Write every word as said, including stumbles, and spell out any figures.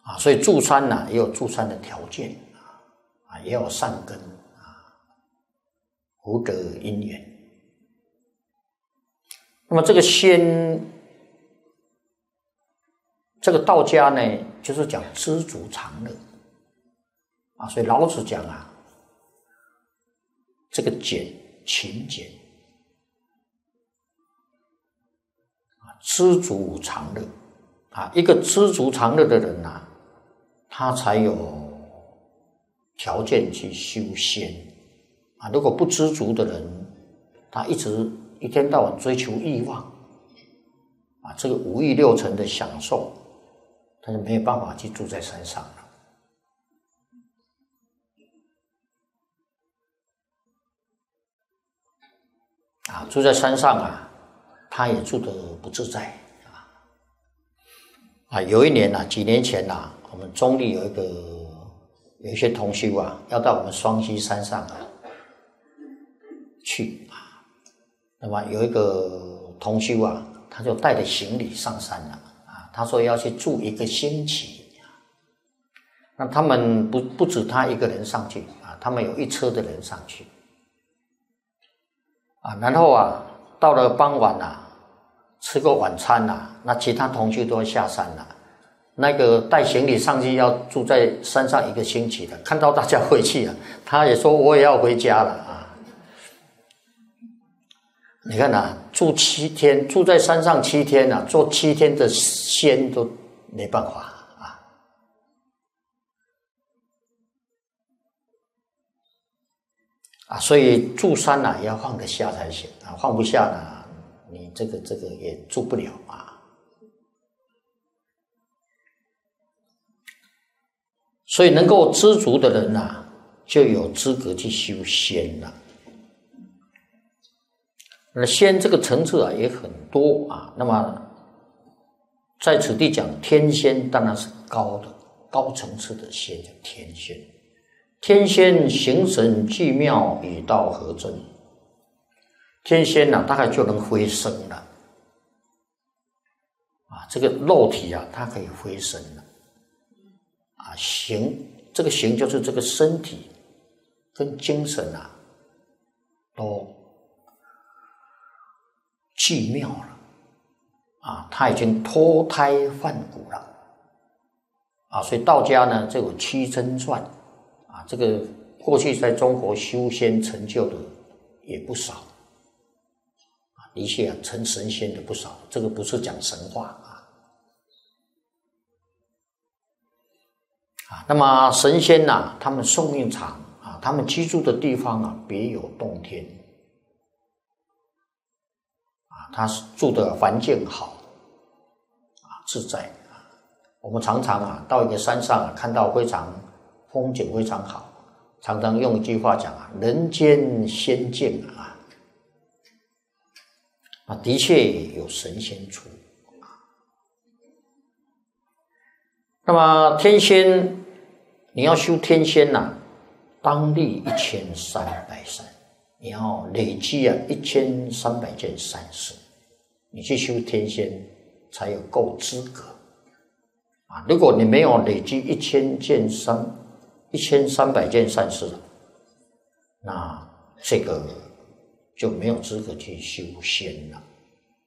啊，所以住山呐、啊、也有住山的条件啊，也有善根啊，福德因缘。那么这个仙，这个道家呢，就是讲知足常乐啊，所以老子讲啊，这个俭勤俭啊，知足常乐啊，一个知足常乐的人呐、啊，他才有条件去修仙啊。如果不知足的人，他一直一天到晚追求欲望啊，这个五欲六尘的享受，他就没有办法去住在山上了啊。住在山上啊，他也住得不自在啊。啊，有一年啊，几年前啊，我们中立有一个有一些同修啊，要到我们双溪山上啊去啊。那么有一个同修啊，他就带着行李上山了啊。他说要去住一个星期，那他们不不止他一个人上去啊，他们有一车的人上去啊。然后啊，到了傍晚啊，吃个晚餐啊，那其他同修都要下山了。那个带行李上去要住在山上一个星期的，看到大家回去啊，他也说我也要回家了啊。你看啊，住七天，住在山上七天啊，做七天的仙都没办法啊。啊，所以住山啊也要放得下才行啊，放不下呢，你这个这个也住不了啊。所以能够知足的人啊，就有资格去修仙了。那仙这个层次啊也很多啊。那么在此地讲天仙，当然是高的高层次的仙叫天仙。天仙形神俱妙，以道合真。天仙啊，大概就能飞升了啊，这个肉体啊，它可以飞升了啊。形，这个形就是这个身体跟精神啊，都俱妙了啊，他已经脱胎换骨了啊。所以道家呢，这有七真传啊，这个过去在中国修仙成就的也不少啊，的确啊，成神仙的不少。这个不是讲神话啊啊。那么神仙呐、啊，他们寿命长啊，他们居住的地方啊，别有洞天。他住的环境好啊，自在啊。我们常常啊到一个山上啊，看到非常风景非常好，常常用一句话讲啊，人间仙境啊。啊，的确有神仙处啊。那么天仙，你要修天仙呐、啊，当立一千三百善，你要累积啊一千三百件善事。你去修天仙才有够资格啊！如果你没有累积一千件三一千三百件善事，那这个就没有资格去修仙了。